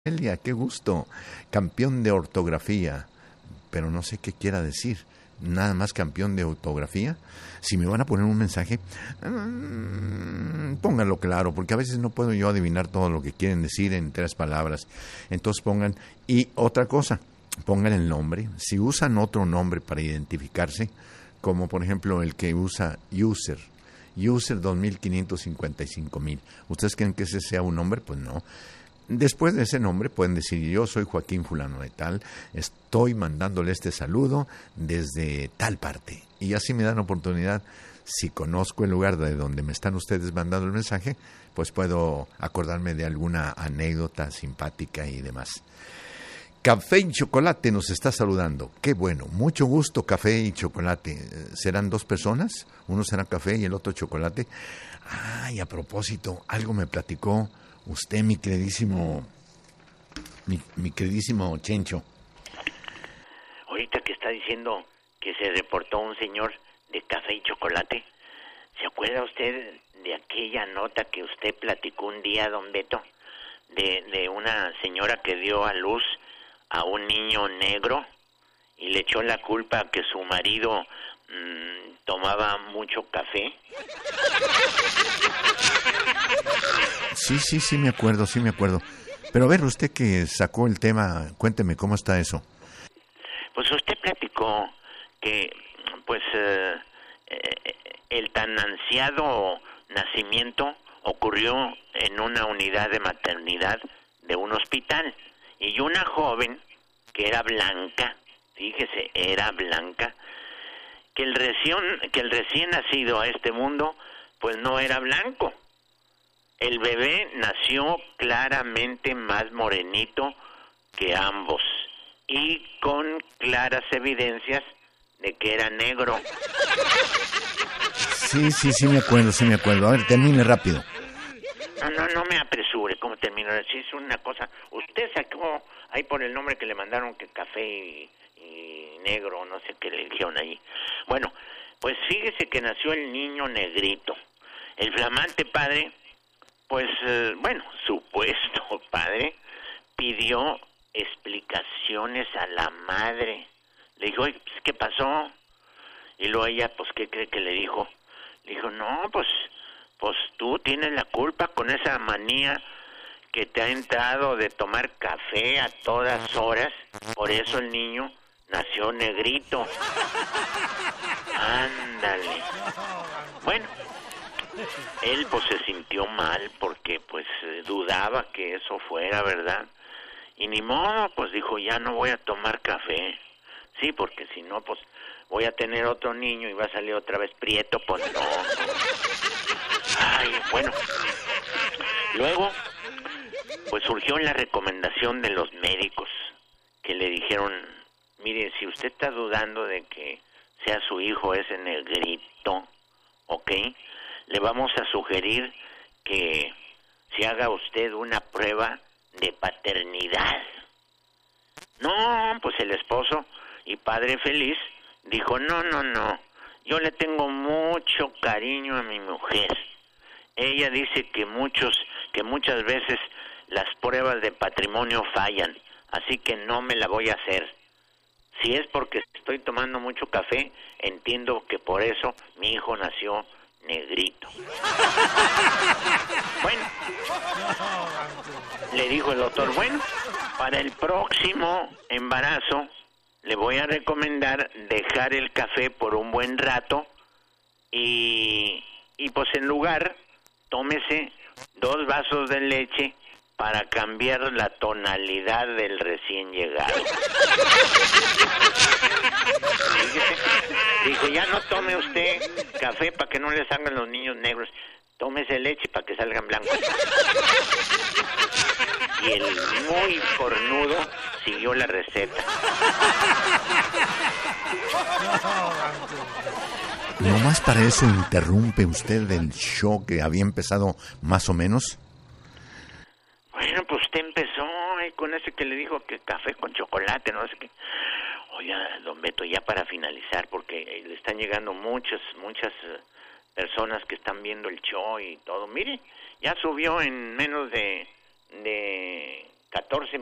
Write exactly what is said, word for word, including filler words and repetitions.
Elia, qué gusto. Campeón de ortografía, pero no sé qué quiera decir. Nada más campeón de ortografía. Si me van a poner un mensaje, mmm, pónganlo claro, porque a veces no puedo yo adivinar todo lo que quieren decir en tres palabras. Entonces pongan, y otra cosa, pongan el nombre. Si usan otro nombre para identificarse, como por ejemplo el que usa user, user dos mil quinientos cincuenta y cinco mil. ¿Ustedes creen que ese sea un nombre? Pues no. Después de ese nombre pueden decir, yo soy Joaquín fulano de tal, estoy mandándole este saludo desde tal parte. Y así me dan oportunidad, si conozco el lugar de donde me están ustedes mandando el mensaje, pues puedo acordarme de alguna anécdota simpática y demás. Café y Chocolate nos está saludando. Qué bueno, mucho gusto, Café y Chocolate. ¿Serán dos personas? Uno será café y el otro chocolate. Ay, a propósito, algo me platicó usted, mi queridísimo, mi, mi queridísimo Chencho. Ahorita que está diciendo que se reportó un señor de Café y Chocolate, ¿se acuerda usted de aquella nota que usted platicó un día, don Beto? De, de una señora que dio a luz a un niño negro y le echó la culpa a que su marido mmm, tomaba mucho café. Sí, sí, sí me acuerdo, sí me acuerdo. Pero a ver, usted que sacó el tema, cuénteme, ¿cómo está eso? Pues usted platicó que, pues, eh, eh, el tan ansiado nacimiento ocurrió en una unidad de maternidad de un hospital. Y una joven que era blanca, fíjese, era blanca, que el recién, que el recién nacido a este mundo, pues no era blanco. El bebé nació claramente más morenito que ambos y con claras evidencias de que era negro. Sí, sí, sí me acuerdo, sí me acuerdo. A ver, termine rápido. No, no, no me apresure, ¿cómo terminó? Sí, es una cosa. Usted sacó ahí por el nombre que le mandaron, que café y, y negro, no sé qué le dijeron ahí. Bueno, pues fíjese que nació el niño negrito. El flamante padre, pues, eh, bueno, supuesto padre, pidió explicaciones a la madre. Le dijo, oye, pues, ¿qué pasó? Y luego ella, pues, ¿qué cree que le dijo? Le dijo, no, pues, pues tú tienes la culpa con esa manía que te ha entrado de tomar café a todas horas. Por eso el niño nació negrito. Ándale. Bueno, él pues se sintió mal porque pues dudaba que eso fuera verdad. Y ni modo, pues dijo, ya no voy a tomar café. Sí, porque si no, pues voy a tener otro niño y va a salir otra vez prieto, pues no. Ay, bueno. Luego, pues surgió la recomendación de los médicos que le dijeron, mire, si usted está dudando de que sea su hijo ese negrito, ¿ok? Le vamos a sugerir que se haga usted una prueba de paternidad. No, pues el esposo y padre feliz dijo, no, no, no, yo le tengo mucho cariño a mi mujer. Ella dice que muchos, que muchas veces las pruebas de patrimonio fallan, así que no me la voy a hacer. Si es porque estoy tomando mucho café, entiendo que por eso mi hijo nació negrito. Bueno, le dijo el doctor, bueno, para el próximo embarazo le voy a recomendar dejar el café por un buen rato y, y pues en lugar, tómese dos vasos de leche para cambiar la tonalidad del recién llegado. Dijo, ya no tome usted café para que no le salgan los niños negros, tómese leche para que salgan blancos. Y el muy cornudo siguió la receta. ¿Nomás para eso interrumpe usted el show que había empezado más o menos? Bueno, pues usted empezó eh, con ese que le dijo que café con chocolate, no sé qué. Oiga, don Beto, ya para finalizar, porque le están llegando muchas, muchas personas que están viendo el show y todo. Mire, ya subió en menos de, de catorce